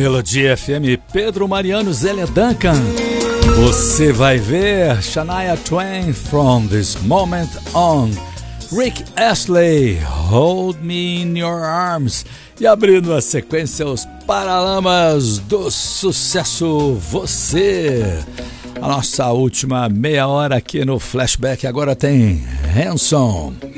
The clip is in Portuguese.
Melodia FM, Pedro Mariano, Zélia Duncan. Você vai ver Shania Twain, From This Moment On. Rick Astley, Hold Me In Your Arms. E abrindo a sequência, os Paralamas do Sucesso, Você. A nossa última meia hora aqui no Flashback agora tem Hanson.